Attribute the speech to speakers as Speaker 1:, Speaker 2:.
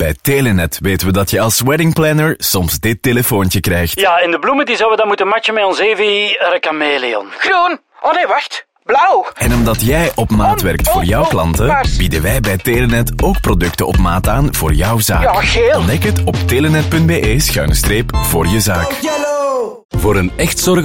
Speaker 1: Bij Telenet weten we dat je als weddingplanner soms dit telefoontje krijgt.
Speaker 2: Ja, en de bloemen die zouden dan moeten matchen met ons Evi chameleon.
Speaker 3: Groen. Oh nee, wacht. Blauw.
Speaker 1: En omdat jij op maat werkt voor jouw klanten, bieden wij bij Telenet ook producten op maat aan voor jouw zaak.
Speaker 3: Ja, geel.
Speaker 1: Ontdek het op telenet.be/voor je zaak.
Speaker 4: Voor een echt zorgeloos